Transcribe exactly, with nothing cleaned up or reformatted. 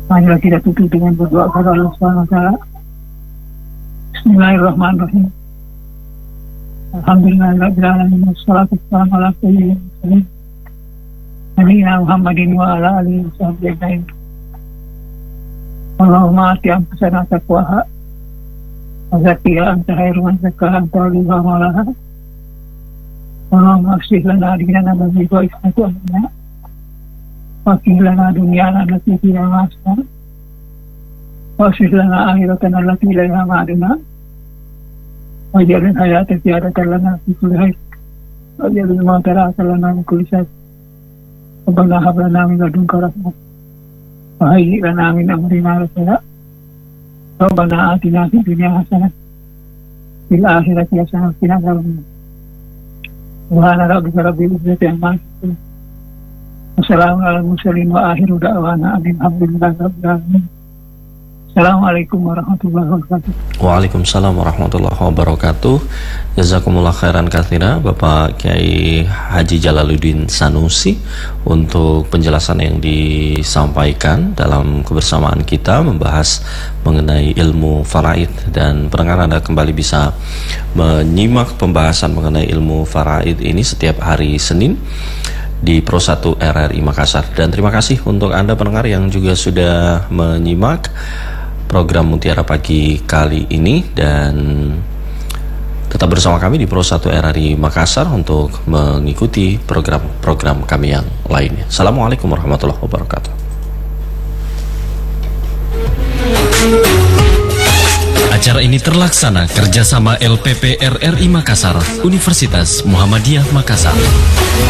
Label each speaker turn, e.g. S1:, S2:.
S1: Marilah kita tutup dengan berdoa kepada Allah Subhanahu wa taala. Bismillahirrahmanirrahim. Alhamdulillahirabbil alamin wassalatu wassalamu ala sayyidil mursalin nabiyina Muhammadin wa ala alihi washabbihi ajmain. Allahumma ati anfusana taqwaha wa zakkiha anta khairu man zakkaha anta waliyuha wa mawlaha. Allahumma aslih lana dinana alladhi huwa ismatu amrina wa aslih lana dunyana allati fiha ma'ashna wa aslih lana akhiratana allati ilayha ma'aduna waj'al al-hayata ziyadatan lana fi kulli khair waj'al al-mauta rahatan lana min kulli shar. Rabbana hab lana min ladunka rahmah wa hayyi' lana min amrina rashada. Rabbana atina fid dunya hasanah fil akhirati hasanah wa qina adzabannar. Subhana rabbika rabbil izzati amma yasifun. Wassalamu alal mursalin wa akhiru da'wana alhamdulillahi rabbil alamin. Assalamualaikum warahmatullahi wabarakatuh.
S2: Waalaikumsalam warahmatullahi wabarakatuh. Jazakumullah khairan katsira Bapak Kiai Haji Jalaluddin Sanusi untuk penjelasan yang disampaikan dalam kebersamaan kita membahas mengenai ilmu faraid, dan pendengar Anda kembali bisa menyimak pembahasan mengenai ilmu faraid ini setiap hari Senin di Pro satu R R I Makassar. Dan terima kasih untuk Anda pendengar yang juga sudah menyimak program Mutiara Pagi kali ini, dan tetap bersama kami di Pro satu R R I Makassar untuk mengikuti program-program kami yang lainnya. Assalamualaikum warahmatullahi wabarakatuh.
S3: Acara ini terlaksana kerjasama L P P R R I Makassar, Universitas Muhammadiyah Makassar.